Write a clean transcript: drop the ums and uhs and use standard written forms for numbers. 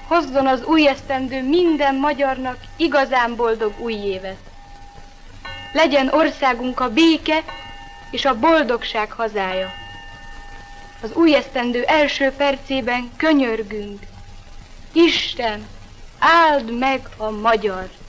hozzon az új esztendő minden magyarnak igazán boldog új évet. Legyen országunk a béke és a boldogság hazája. Az új esztendő első percében könyörgünk. Isten, áld meg a magyart!